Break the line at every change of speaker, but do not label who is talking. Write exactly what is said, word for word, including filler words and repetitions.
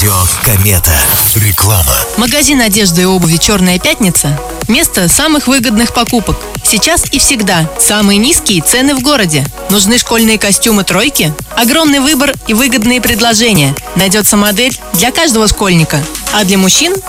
Радио Комета. Реклама.
Магазин одежды и обуви «Черная пятница» – место самых выгодных покупок. Сейчас и всегда самые низкие цены в городе. Нужны школьные костюмы «тройки»? Огромный выбор и выгодные предложения. Найдется модель для каждого школьника. А для мужчин